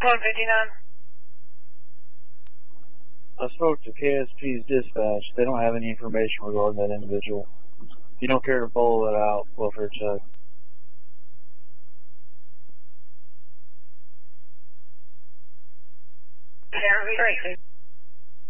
159. I spoke to KSP's dispatch. They don't have any information regarding that individual. If you don't care to follow that out, welfare check. Great.